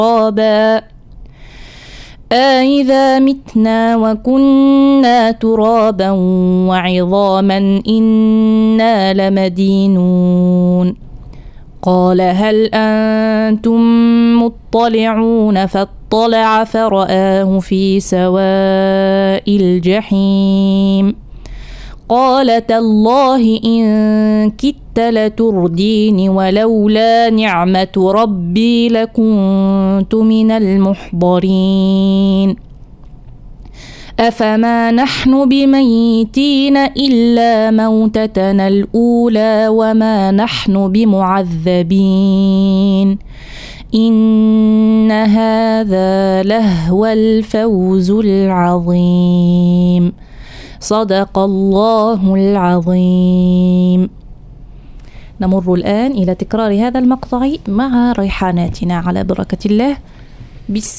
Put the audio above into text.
ترابا أإذا متنا وكنا ترابا وعظاما إنا لمدينون قال هل أنتم مطلعون فاطلع فرآه في سواء الجحيم قال تالله إن كدت لتردين ولولا نعمة ربي لكنت من المحضرين أفما نحن بميتين إلا موتتنا الأولى وما نحن بمعذبين إن هذا لهو الفوز العظيم صدق الله العظيم. نمر الآن إلى تكرار هذا المقطع مع ريحاناتنا على بركة الله. بسم